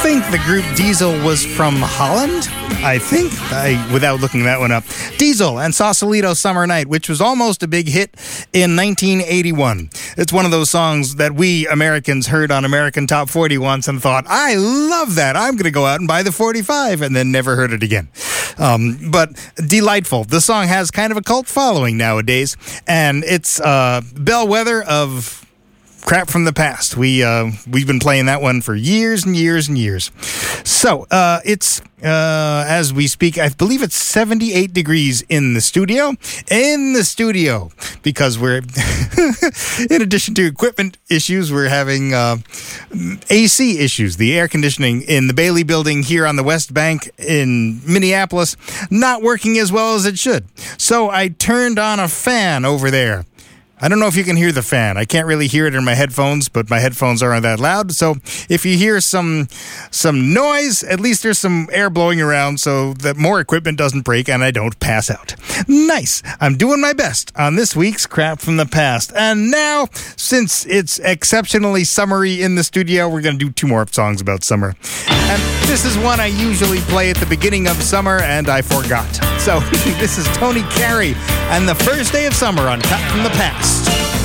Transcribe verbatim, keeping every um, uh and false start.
I think the group Diesel was from Holland, I think, I, without looking that one up. Diesel and Sausalito Summer Night, which was almost a big hit in nineteen eighty-one. It's one of those songs that we Americans heard on American Top forty once and thought, I love that, I'm going to go out and buy the forty-five, and then never heard it again. Um, but delightful. The song has kind of a cult following nowadays, and it's uh, bellwether of crap from the past. We, uh, we've been playing that one for years and years and years. So, uh, it's, uh, as we speak, I believe it's seventy-eight degrees in the studio. In the studio. Because we're, in addition to equipment issues, we're having, uh, A C issues. The air conditioning in the Bailey Building here on the West Bank in Minneapolis not working as well as it should. So I turned on a fan over there. I don't know if you can hear the fan. I can't really hear it in my headphones, but my headphones aren't that loud. So if you hear some some noise, at least there's some air blowing around so that more equipment doesn't break and I don't pass out. Nice. I'm doing my best on this week's Crap from the Past. And now, since it's exceptionally summery in the studio, we're going to do two more songs about summer. And this is one I usually play at the beginning of summer, and I forgot. So this is Tony Carey and the first day of summer on Crap from the Past.